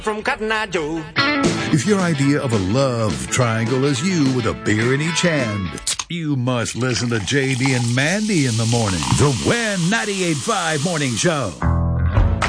from Cotton Eye Joe. If your idea of a love triangle is you with a beer in each hand, you must listen to JD and Mandy in the morning. The Win 98.5 Morning Show.